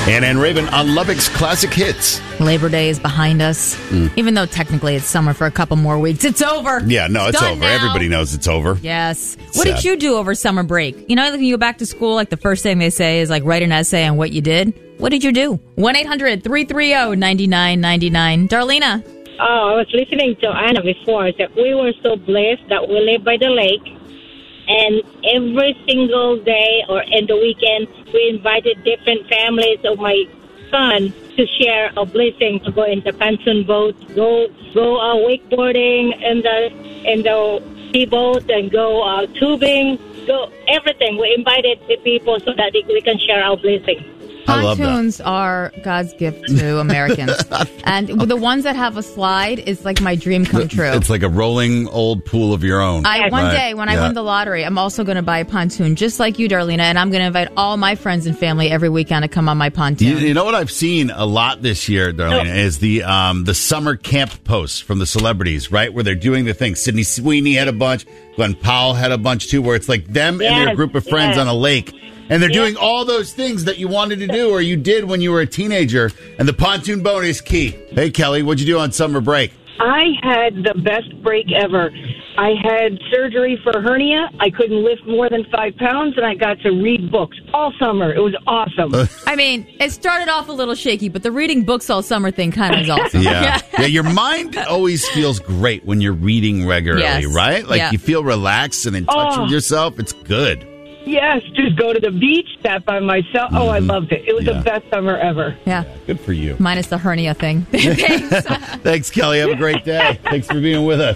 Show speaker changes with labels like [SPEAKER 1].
[SPEAKER 1] And Raven on Lubbock's Classic Hits.
[SPEAKER 2] Labor Day is behind us. Even though technically it's summer for a couple more weeks. It's over.
[SPEAKER 1] Yeah, no, it's
[SPEAKER 2] done
[SPEAKER 1] over.
[SPEAKER 2] now.
[SPEAKER 1] Everybody knows it's over.
[SPEAKER 2] Yes. What did you do over summer break? You know, when you go back to school, like the first thing they say is like write an essay on what you did. What did you do? 1-800-330-9999. Darlena.
[SPEAKER 3] Oh, I was listening to Anna before. That we were so blessed that we live by the lake. And every single day or in the weekend, we invited different families of my son to share a blessing to go in the pontoon boat, go wakeboarding in the seaboat, and go tubing, go everything. We invited the people so that we can share our blessing.
[SPEAKER 1] I love that.
[SPEAKER 2] Pontoons are God's gift to Americans. And the ones that have a slide is like my dream come true.
[SPEAKER 1] It's like a rolling old pool of your own.
[SPEAKER 2] One day when I win the lottery, I'm also going to buy a pontoon just like you, Darlena, and I'm going to invite all my friends and family every weekend to come on my pontoon.
[SPEAKER 1] You know what I've seen a lot this year, Darlena, is the summer camp posts from the celebrities, right? Where they're doing the thing. Sydney Sweeney had a bunch. Glenn Powell had a bunch too, where it's like them and their group of friends on a lake. And they're doing all those things that you wanted to do or you did when you were a teenager. And the pontoon boat is key. Hey, Kelly, what'd you do on summer break?
[SPEAKER 4] I had the best break ever. I had surgery for hernia. I couldn't lift more than 5 pounds, and I got to read books all summer. It was awesome.
[SPEAKER 2] I mean, it started off a little shaky, but the reading books all summer thing kind of is awesome.
[SPEAKER 1] Yeah, your mind always feels great when you're reading regularly, right? Like you feel relaxed and in touch with yourself. It's good.
[SPEAKER 4] Yes, just go to the beach, sat by myself. Oh, I loved it. It was the best summer ever.
[SPEAKER 2] Yeah.
[SPEAKER 1] Good for you.
[SPEAKER 2] Minus the hernia thing. Thanks.
[SPEAKER 1] Thanks, Kelly. Have a great day. Thanks for being with us.